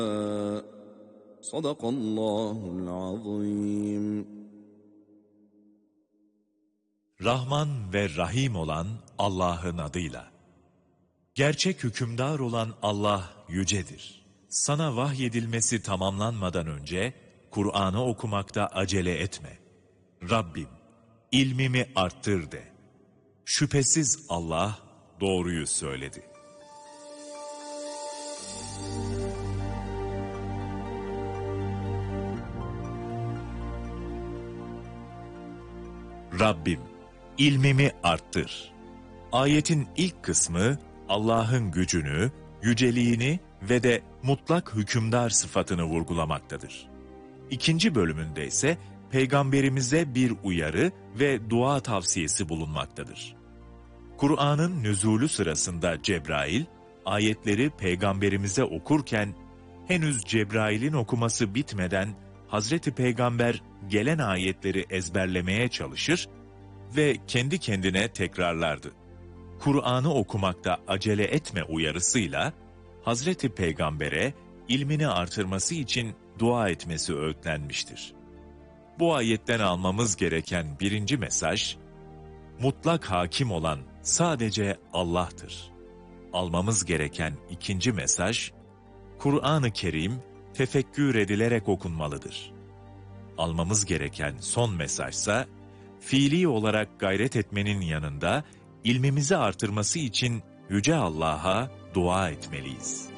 Sadakallahul azim. Rahman ve Rahim olan Allah'ın adıyla. Gerçek hükümdar olan Allah yücedir. Sana vahyedilmesi tamamlanmadan önce Kur'an'ı okumakta acele etme. Rabbim, ilmimi arttır de. Şüphesiz Allah doğruyu söyledi. Rabbim, ilmimi arttır. Ayetin ilk kısmı Allah'ın gücünü, yüceliğini ve de mutlak hükümdar sıfatını vurgulamaktadır. İkinci bölümünde ise Peygamberimize bir uyarı ve dua tavsiyesi bulunmaktadır. Kur'an'ın nüzulü sırasında Cebrail, ayetleri Peygamberimize okurken, henüz Cebrail'in okuması bitmeden Hazreti Peygamber gelen ayetleri ezberlemeye çalışır ve kendi kendine tekrarlardı. Kur'an'ı okumakta acele etme uyarısıyla Hazreti Peygamber'e ilmini artırması için dua etmesi öğütlenmiştir. Bu ayetten almamız gereken birinci mesaj, mutlak hakim olan sadece Allah'tır. Almamız gereken ikinci mesaj, Kur'an-ı Kerim tefekkür edilerek okunmalıdır. Almamız gereken son mesajsa, fiili olarak gayret etmenin yanında ilmimizi artırması için Yüce Allah'a dua etmeliyiz.